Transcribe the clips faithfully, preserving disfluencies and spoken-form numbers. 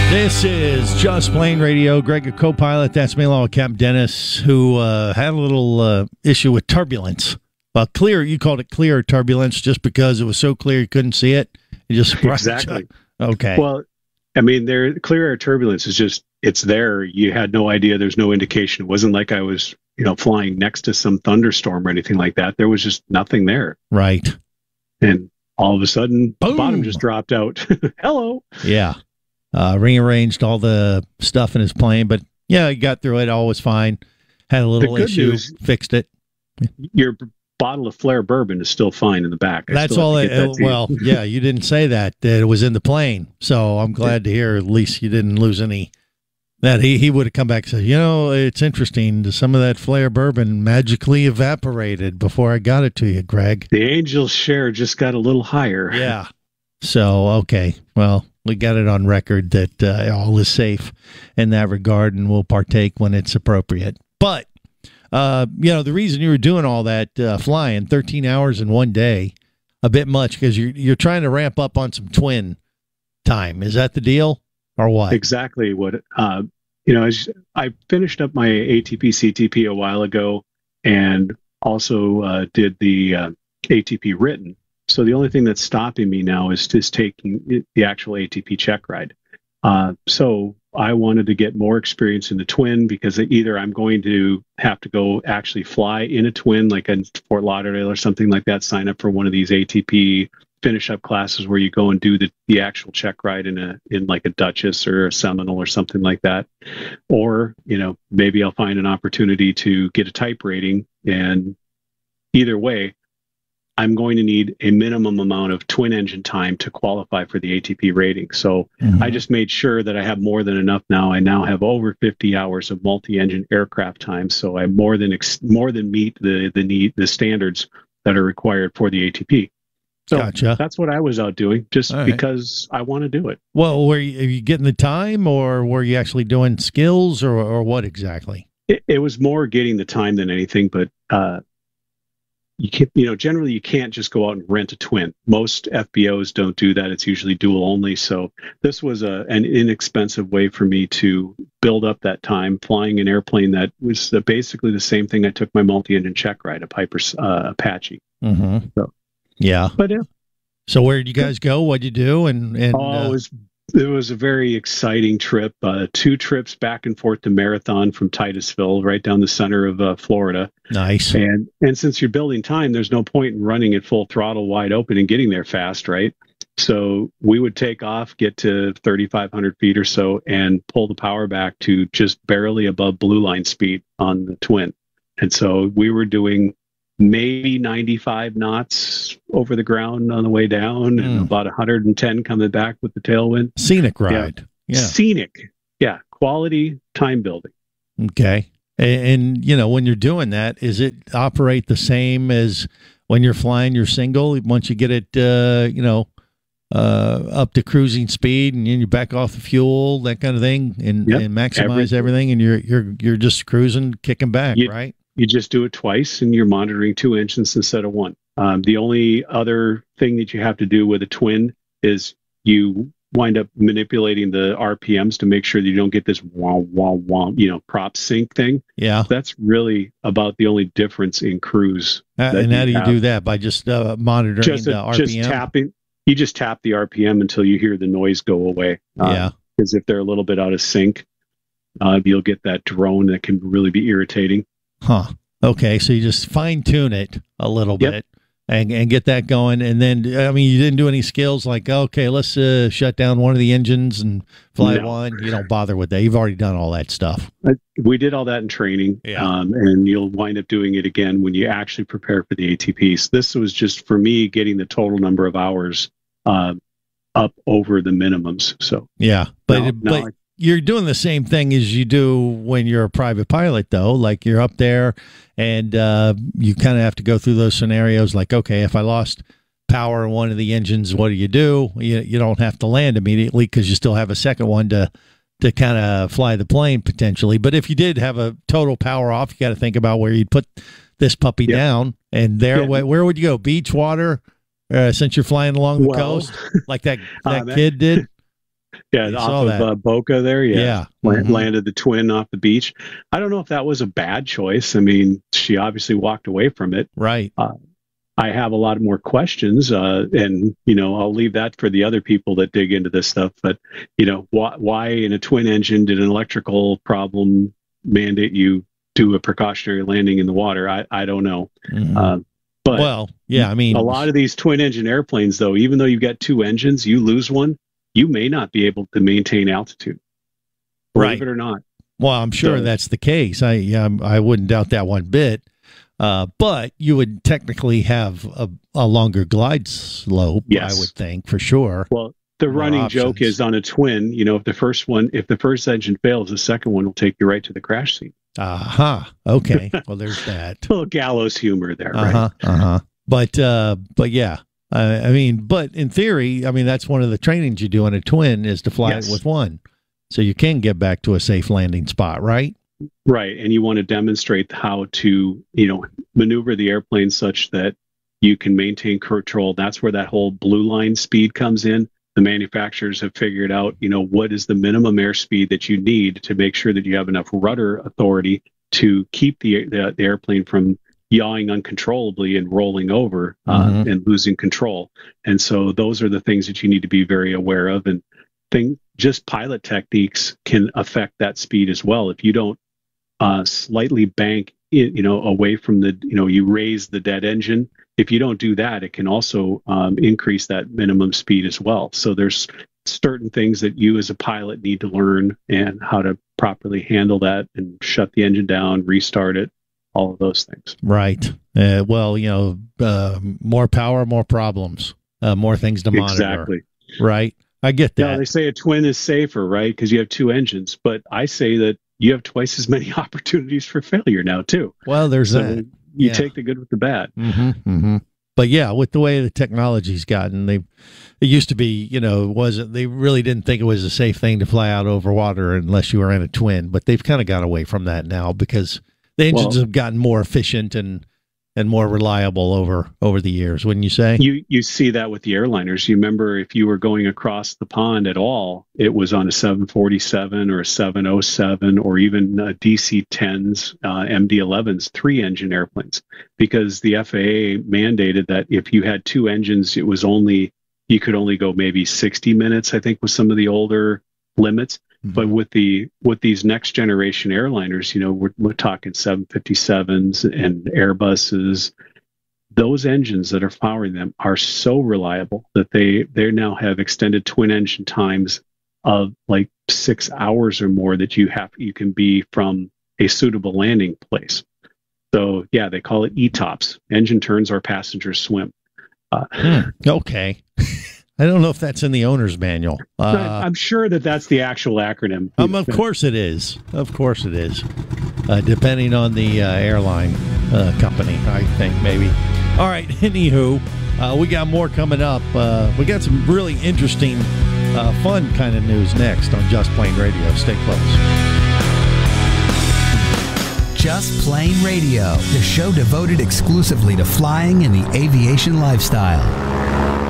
This is Just Plane Radio. Greg, a co-pilot. That's me, along with Captain Dennis, who uh, had a little uh, issue with turbulence. Well, clear, you called it clear turbulence just because it was so clear you couldn't see it. You just Exactly. Okay. Well, I mean, there clear air turbulence is just, it's there. You had no idea. There's no indication. It wasn't like I was, you know, flying next to some thunderstorm or anything like that. There was just nothing there. Right. And all of a sudden, Boom. the bottom just dropped out. Hello. Yeah. Uh, rearranged all the stuff in his plane, but yeah, he got through it. All was fine. Had a little issue, news, fixed it. Your b- bottle of Flair bourbon is still fine in the back. I That's all. It, that well, yeah, you didn't say that, that it was in the plane. So I'm glad to hear at least you didn't lose any. That he, he would have come back and said, you know, it's interesting. Some of that Flair bourbon magically evaporated before I got it to you, Greg. The Angel's share just got a little higher. Yeah. So, okay. Well, we got it on record that uh, all is safe in that regard, and we'll partake when it's appropriate. But, uh, you know, the reason you were doing all that uh, flying, thirteen hours in one day, a bit much, because you're, you're trying to ramp up on some twin time. Is that the deal, or what? Exactly what, uh, you know, as I finished up my A T P C T P a while ago and also uh, did the uh, A T P written. So the only thing that's stopping me now is just taking the actual A T P check ride. Uh, so I wanted to get more experience in the twin because either I'm going to have to go actually fly in a twin, like in Fort Lauderdale or something like that, sign up for one of these A T P finish up classes where you go and do the, the actual check ride in a in like a Duchess or a Seminole or something like that. Or, you know, maybe I'll find an opportunity to get a type rating, and either way, I'm going to need a minimum amount of twin engine time to qualify for the A T P rating. So mm-hmm. I just made sure that I have more than enough now. I now have over fifty hours of multi-engine aircraft time. So I more than ex- more than meet the the need the standards that are required for the A T P. So gotcha. That's what I was out doing, just right. because I want to do it. Well, were you, are you getting the time, or were you actually doing skills, or or what exactly? It, it was more getting the time than anything, but uh, you can, you know, generally you can't just go out and rent a twin. Most F B Os don't do that. It's usually dual only. So this was a an inexpensive way for me to build up that time flying an airplane that was uh, basically the same thing I took my multi-engine check ride, a Piper uh, Apache. Mm-hmm. So, yeah. But yeah. So where did you guys go? What did you do? And, and oh, uh, it was it was a very exciting trip. Uh, two trips back and forth to Marathon from Titusville, right down the center of uh, Florida. Nice. And and since you're building time, there's no point in running at full throttle, wide open, and getting there fast, right? So we would take off, get to thirty-five hundred feet or so, and pull the power back to just barely above blue line speed on the twin. And so we were doing maybe ninety-five knots over the ground on the way down, mm. and about one hundred ten coming back with the tailwind. Scenic ride. Yeah. yeah. Scenic. Yeah. Quality time building. Okay. And, and, you know, when you're doing that, is it operate the same as when you're flying your single? Once you get it, uh, you know, uh, up to cruising speed, and then you back off the fuel, that kind of thing, and, yep. and maximize Everything. everything, and you're you're you're just cruising, kicking back, you, right? You just do it twice, and you're monitoring two engines instead of one. Um, the only other thing that you have to do with a twin is you wind up manipulating the R P Ms to make sure that you don't get this wah, wah, wah, you know, prop sync thing. Yeah. That's really about the only difference in cruise. Uh, and how do you have. do that? By just uh, monitoring just a, the R P M? Just tapping. You just tap the R P M until you hear the noise go away. Uh, yeah. Because if they're a little bit out of sync, uh, you'll get that drone that can really be irritating. Huh. Okay, so you just fine tune it a little yep. bit and and get that going, and then I mean, you didn't do any skills like, okay, let's uh, shut down one of the engines and fly no. one. You don't bother with that. You've already done all that stuff. We did all that in training, yeah. um, and you'll wind up doing it again when you actually prepare for the A T Ps. This was just for me getting the total number of hours uh, up over the minimums. So yeah, but now, but. now I, You're doing the same thing as you do when you're a private pilot, though. Like you're up there and uh, you kind of have to go through those scenarios like, okay, if I lost power in one of the engines, what do you do? You, you don't have to land immediately because you still have a second one to, to kind of fly the plane potentially. But if you did have a total power off, you got to think about where you'd put this puppy yeah. down. And there, yeah. where, where would you go? Beach, water, uh, since you're flying along the well, coast like that, that uh, kid did? Yeah, You off saw of that. uh, Boca there. Yeah. Yeah. Land, Mhm. landed the twin off the beach. I don't know if that was a bad choice. I mean, she obviously walked away from it. Right. Uh, I have a lot more questions, uh, and you know, I'll leave that for the other people that dig into this stuff. But you know, why, why in a twin engine did an electrical problem mandate you do a precautionary landing in the water? I, I don't know. Mhm. Uh, but Well, yeah, I mean, a lot of these twin engine airplanes, though, even though you've got two engines, you lose one, you may not be able to maintain altitude. Believe Right. it or not. well, I'm sure So- that's the case. I yeah, I wouldn't doubt that one bit. Uh, but you would technically have a, a longer glide slope, Yes. I would think, for sure. Well, the More running joke options. is on a twin, you know, if the first one, if the first engine fails, the second one will take you right to the crash scene. Aha. Okay. Well, there's that. A little gallows humor there, Uh right? huh. Uh huh. But uh, but yeah. Uh, I mean, but in theory, I mean, that's one of the trainings you do on a twin is to fly Yes. it with one, so you can get back to a safe landing spot, right? Right. And you want to demonstrate how to, you know, maneuver the airplane such that you can maintain control. That's where that whole blue line speed comes in. The manufacturers have figured out, you know, what is the minimum airspeed that you need to make sure that you have enough rudder authority to keep the, the, the airplane from yawing uncontrollably and rolling over uh, Mhm. and losing control. And so those are the things that you need to be very aware of. And thing, just pilot techniques can affect that speed as well. If you don't uh, slightly bank it, you know, away from the, you know, you raise the dead engine. If you don't do that, it can also um, increase that minimum speed as well. So there's certain things that you as a pilot need to learn and how to properly handle that and shut the engine down, restart it, all of those things. Right. Uh, well, you know, uh, more power, more problems, uh, more things to monitor. Exactly. Right. I get Now that. they say a twin is safer, right? Because you have two engines, but I say that you have twice as many opportunities for failure now too. Well, there's So that. you Yeah. take the good with the bad. Mm-hmm, mm-hmm. But yeah, with the way the technology's gotten, they it used to be, you know, it wasn't they really didn't think it was a safe thing to fly out over water unless you were in a twin. But they've kind of got away from that now because the engines Well- have gotten more efficient and and more reliable over over the years. Wouldn't you say? You you see that with the airliners. You remember if you were going across the pond at all, it was on a seven forty-seven or a seven oh seven or even uh, D C tens, uh, M D elevens, three engine airplanes, because the F A A mandated that if you had two engines, it was only you could only go maybe sixty minutes. I think with some of the older limits. But with the with these next generation airliners, you know, we're, we're talking seven fifty-sevens and Airbuses. Those engines that are powering them are so reliable that they they now have extended twin engine times of like six hours or more that you have you can be from a suitable landing place. So yeah, they call it E TOPS. Engine turns or passengers swim. Uh, Hmm. Okay. I don't know if that's in the owner's manual. Uh, I'm sure that that's the actual acronym. um, of course it is. Of course it is. Uh, depending on the uh, airline uh, company, I think maybe. All right. Anywho, uh, we got more coming up. Uh, we got some really interesting, uh, fun kind of news next on Just Plain Radio. Stay close. Just Plain Radio, the show devoted exclusively to flying and the aviation lifestyle.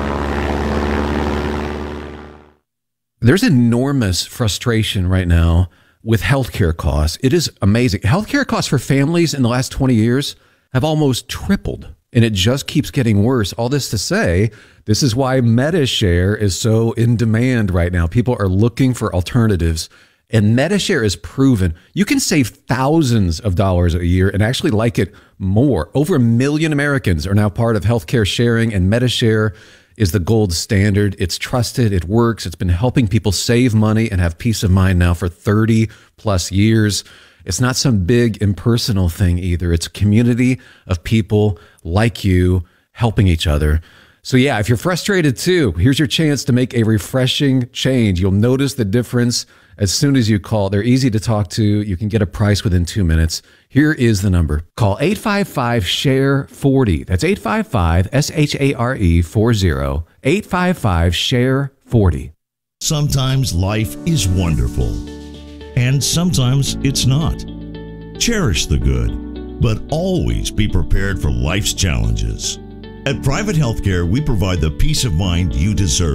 There's enormous frustration right now with healthcare costs. It is amazing. Healthcare costs for families in the last twenty years have almost tripled, and it just keeps getting worse. All this to say, this is why MediShare is so in demand right now. People are looking for alternatives, and MediShare is proven. You can save thousands of dollars a year and actually like it more. Over a million Americans are now part of healthcare sharing, and MediShare is the gold standard. It's trusted. It works. It's been helping people save money and have peace of mind now for thirty plus years. It's not some big impersonal thing either. It's a community of people like you helping each other. So yeah, if you're frustrated too, here's your chance to make a refreshing change. You'll notice the difference as soon as you call. They're easy to talk to. You can get a price within two minutes. Here is the number. Call eight five five, S H A R E, forty. That's eight five five, S H A R E, forty. eight five five, S H A R E, forty. Sometimes life is wonderful, and sometimes it's not. Cherish the good, but always be prepared for life's challenges. At Private Healthcare, we provide the peace of mind you deserve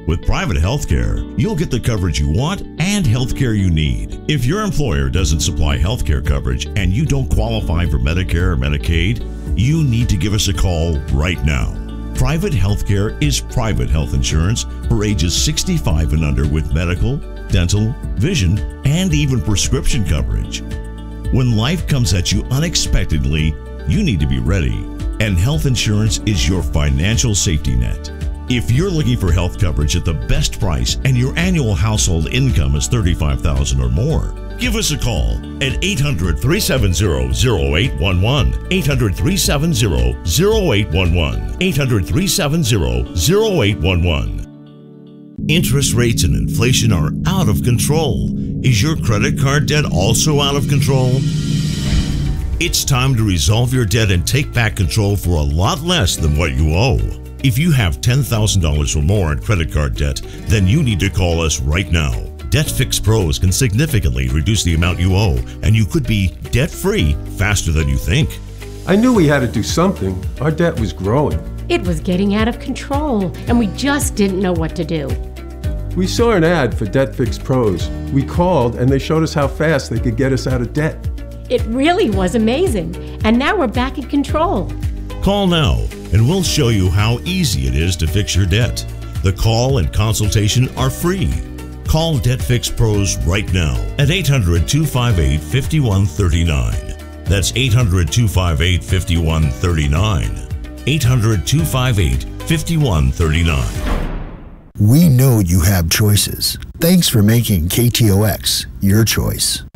With private healthcare, you'll get the coverage you want and healthcare you need. If your employer doesn't supply healthcare coverage and you don't qualify for Medicare or Medicaid, you need to give us a call right now. Private healthcare is private health insurance for ages sixty-five and under with medical, dental, vision, and even prescription coverage. When life comes at you unexpectedly, you need to be ready, and health insurance is your financial safety net. If you're looking for health coverage at the best price and your annual household income is thirty-five thousand dollars or more, give us a call at eight hundred, three seven zero, zero eight one one, eight hundred, three seven zero, zero eight one one, eight hundred, three seven zero, zero eight one one. Interest rates and inflation are out of control. Is your credit card debt also out of control? It's time to resolve your debt and take back control for a lot less than what you owe. If you have ten thousand dollars or more in credit card debt, then you need to call us right now. DebtFix Pros can significantly reduce the amount you owe, and you could be debt-free faster than you think. I knew we had to do something. Our debt was growing. It was getting out of control, and we just didn't know what to do. We saw an ad for DebtFix Pros. We called, and they showed us how fast they could get us out of debt. It really was amazing, and now we're back in control. Call now, and we'll show you how easy it is to fix your debt. The call and consultation are free. Call DebtFix Pros right now at eight hundred, two five eight, five one three nine. That's eight hundred, two five eight, five one three nine. eight hundred, two five eight, five one three nine. We know you have choices. Thanks for making K T O X your choice.